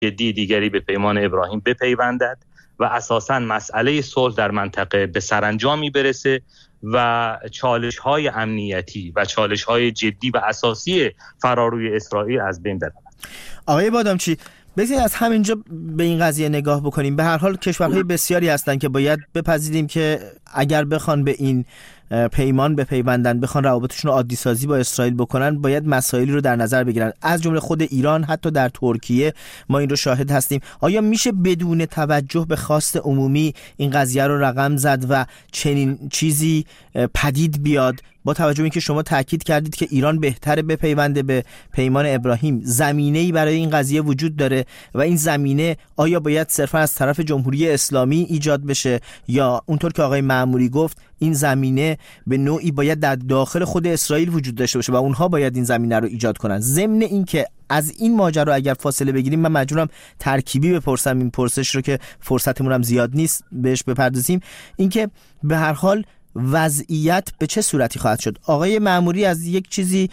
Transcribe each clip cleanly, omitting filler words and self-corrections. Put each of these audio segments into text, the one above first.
جدی دیگری به پیمان ابراهیم بپیوندد و اساساً مسئله صلح در منطقه به سرانجامی برسه و چالش‌های امنیتی و چالش‌های جدی و اساسی فراروی اسرائیل از بین برود. آقای بادامچی، بگذارید از همینجا به این قضیه نگاه بکنیم. به هر حال کشورهای بسیاری هستند که باید بپذیریم که اگر بخوان به این پیمان بپیوندن، بخوان روابطشون رو عادی سازی با اسرائیل بکنن، باید مسائلی رو در نظر بگیرن، از جمله خود ایران. حتی در ترکیه ما این رو شاهد هستیم. آیا میشه بدون توجه به خواست عمومی این قضیه رو رقم زد و چنین چیزی پدید بیاد، با توجه به اینکه شما تاکید کردید که ایران بهتره بپیونده به پیمان ابراهیم؟ زمینه‌ای برای این قضیه وجود داره و این زمینه آیا باید صرفا از طرف جمهوری اسلامی ایجاد بشه، یا اونطور که آقای معموری گفت این زمینه به نوعی باید در داخل خود اسرائیل وجود داشته باشه و اونها باید این زمینه رو ایجاد کنن؟ ضمن این که از این ماجرا اگر فاصله بگیریم، من مجبورم ترکیبی بپرسم این پرسش رو که فرصتمون هم زیاد نیست بهش بپردازیم، اینکه به هر حال وضعیت به چه صورتی خواهد شد؟ آقای معموری از یک چیزی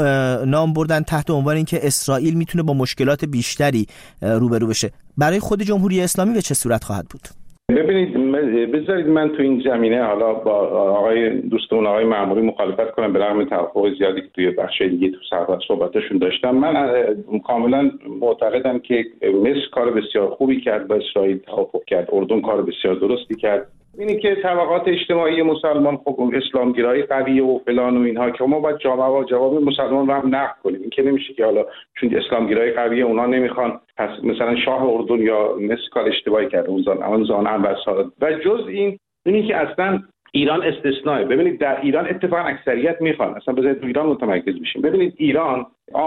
نام بردن تحت عنوان اینکه اسرائیل میتونه با مشکلات بیشتری روبرو بشه. برای خود جمهوری اسلامی به چه صورت خواهد بود؟ ببینید، بذارید من تو این زمینه حالا با آقای دوستمون آقای معموری مخالفت کنم، به رغم توافق زیادی که توی بخش دیگه تو صحبتاشون داشتم. من کاملا معتقدم که مصر کار بسیار خوبی کرد، با اسرائیل توافق کرد، اردن کار بسیار درستی کرد. اینی که طبقات اجتماعی مسلمان خب اسلامگرایی قویه و فلان و اینها که ما باید جواب مسلمان رو هم نقد کنیم. این که نمیشه که حالا چون اسلامگرایی قویه اونا نمیخوان، پس مثلا شاه اردن یا مصر کار اشتباهی کرده اون زمان انور سادات. و جز اینی که اصلا ایران استثنائه. ببینید در ایران اتفاقا اکثریت میخوان، اصلا بذارید تو ایران متمرکز بشیم. ببینید ایران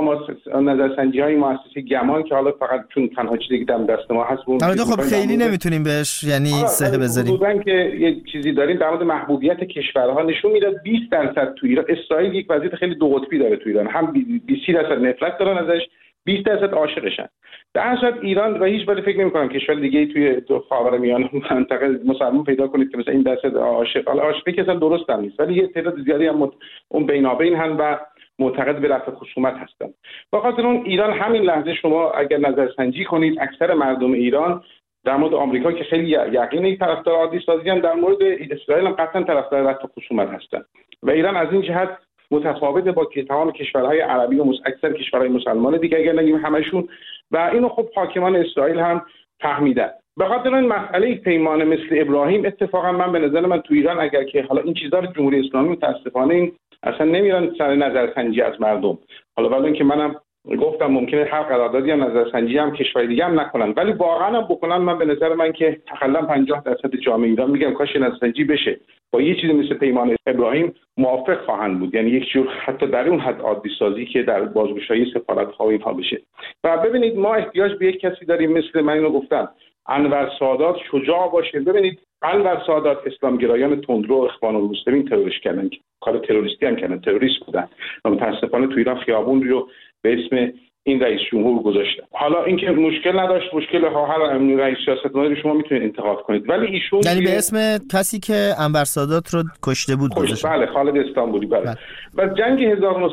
نظرسنجی‌های مؤسسه گمان که حالا فقط چون تنها چیزی که دم دست ما هست اون خب خیلی نمیتونیم بهش یعنی سه بذاریم. حدوداً که یه چیزی داریم در مورد محبوبیت کشورها نشون میده 20% تو ایران. اسرائیل یک وضعیت خیلی دو قطبی داره تو ایران، هم 20% نفرت دارن ازش، 20% عاشقشن. در اصل ایران و هیچ وقت فکر نمی‌کنم کشور دیگه‌ای توی خاورمیانه منطقه مسلمان پیدا کنید که مثلا این درصد عاشق، حالا عاشقی که اصلا درست هم نیست، ولی یه تعداد زیادی هم اون بینابین هم و معتقد به رفع خصومت هستن. با خاطر اون ایران همین لحظه شما اگر نظرسنجی کنید، اکثر مردم ایران در مورد آمریکا که خیلی یقینی طرفدار عادی سازی ان، در مورد اسرائیل هم قطعا طرفدار رفع خصومت هستن و ایران از این جهت متفاوت با تمام کشورهای عربی و اکثر کشورهای مسلمان دیگه اگر نگیم همشون، و اینو خب حاکمان اسرائیل هم فهمیدن. به خاطر این مسئله پیمان مثل ابراهیم اتفاقا من به نظر من تو ایران اگر که حالا این چیزا رو جمهوری اسلامی متاسفانه این اصلا نمیرن سر نظرسنجی از مردم، حالا ولی اینکه منم گفتم ممکنه هر قراردادی هم نظرسنجی هم کشور دیگه هم نکنن، ولی واقعا هم بکنن، من به نظر من که تقریبا 50% جامعه ایران میگم کاش نظرسنجی بشه با یه چیزی مثل پیمان ابراهیم موافق خواهند بود، یعنی یک جور حتی در اون حد عادی سازی که در بازگشایی سفارت‌ها و اینها بشه. و ببینید ما احتیاج به یک کسی داریم مثل من اینو گفتم انور سادات شجاع باشه. ببینید انور سادات اسلامگرایان تندرو اخوان المسلمین تروریست کردن، کار تروریستی هم کردن، تروریست بودن و متاسفانه تو ایران خیابون رو به اسم این رئیس جمهور گذاشتن. حالا اینکه مشکل نداشت، مشکل هر رئیس سیاستمدار شما میتونید انتقاد کنید، ولی ایشون یعنی به اسم کسی که انور سادات رو کشته بود گذاشت. بله، خالد استانبولی. بله. و جنگ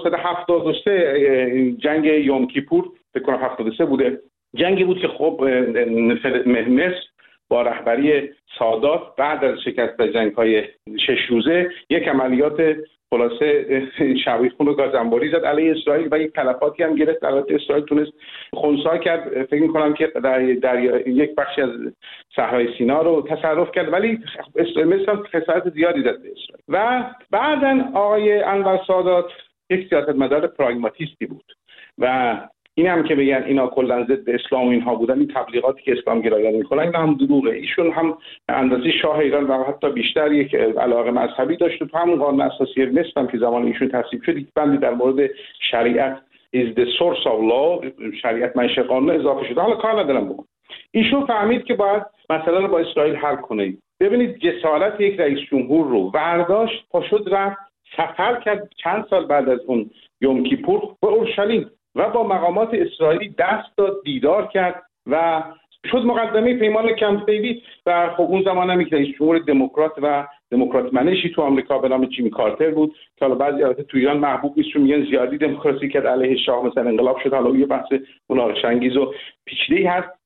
1973 جنگ یوم کیپور فکر کنم 73 بوده، جنگی بود که خب مصر با رهبری سادات بعد از شکست در جنگ‌های 6 روزه یک عملیات خلاصه شبیخون و گازنباری زد علیه اسرائیل و یک تلفاتی هم گرفت. البته اسرائیل تونست خنثی کرد، فکر می‌کنم که در یک بخشی از صحرای سینا رو تصرف کرد، ولی مصر هم خسارت زیادی زد به اسرائیل. و بعداً آقای انور سادات یک سیاستمدار پراگماتیستی بود و این هم که بگن اینا کلا ضد اسلام و اینها بودن، این تبلیغاتی که اسلام گرایان میکنن این هم دروغه. ایشون هم اندازه شاه ایران و حتی بیشتر یک علاقه مذهبی داشت. تو همون قانون اساسی مصر هم که زمان ایشون تصویب شد یک بندی در مورد شریعت is the source of law، شریعت منشأ قانون اضافه شده. حالا کار ندارم بگم. ایشون فهمید که باید مسئله رو با اسرائیل حل کنه. ببینید جسارت یک رئیس جمهور رو برداشت، پاشد رفت سفر کرد چند سال بعد از اون یوم کیپور به اورشلیم و با مقامات اسرائیلی دست داد، دیدار کرد و شد مقدمه پیمان کمپ دیوید و خب اون زمان هم یک رئیس جمهور دموکرات و دموکرات منشی تو آمریکا به نام جیمی کارتر بود که حالا بعضی البته تو ایران محبوب نیست، چون میگن زیادی دموکراسی کرد، علیه شاه مثلا انقلاب شد. حالا یه بحث مناقشه انگیز و پیچیده‌ای هست.